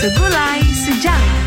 Segulai Sejarah.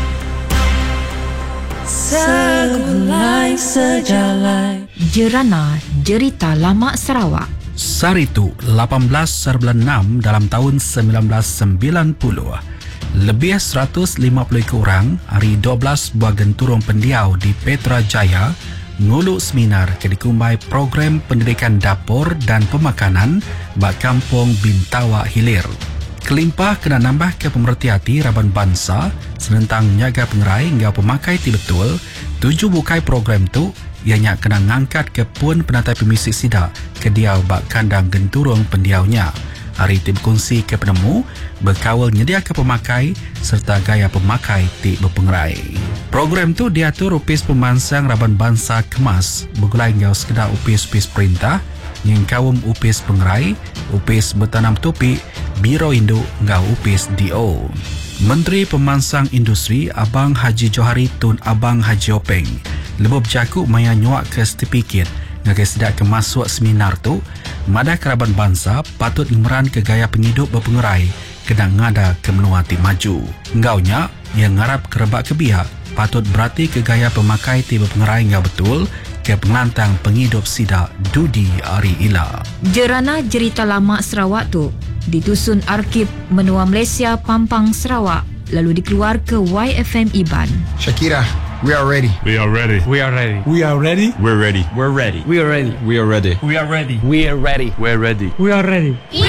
Segulai Sejarah. Jerana Jerita Lama Sarawak. Saritu 18/6 dalam tahun 1990. Lebih 150 orang hari 12 buah genturung pendiau di Petra Jaya nguluk seminar ke dikumbai program pendidikan dapur dan pemakanan bak kampung Bintawa Hilir. Kelimpah kena nambah ke pemerhati hati Raban Bangsa senentang nyaga pengerai hingga pemakai ti betul 7 bukai program tu ianya kena ngangkat ke pun penatai pemisik sidak ke diau bak kandang genturung pendiaunya. Hari ti berkongsi ke penemu berkawal nyedia ke pemakai serta gaya pemakai ti berpengerai. Program tu diatur upis pemansang Raban Bangsa kemas bergulai ngau sekedar upis-upis perintah yang kawum upis pengerai, upis bertanam topik, biro induk ngau upis DO. Menteri Pemansang Industri Abang Haji Johari Tun Abang Haji Openg lebih berjaku maya nyuak ke sertifikat ngagai sedak ke masuk seminar tu Madah Keraban Bangsa patut imeran ke gaya penghidup berpengerai kena ngada ke menua ti maju. Ngaunya yang ngarap kerebak ke biak patut berarti ke gaya pemakai ti berpengerai ngau betul ke pengelantang penghidup sidak Dudi Ari Ila. Jerana Jerita Lama Sarawak tu ditusun Arkib Menua Malaysia Pampang Sarawak lalu dikeluar ke YFM Iban. Shakira, we are ready. We are ready. We are ready. We are ready. We're ready. We're ready. We are ready. We are ready. We are ready. We are ready. We're ready. We are ready. We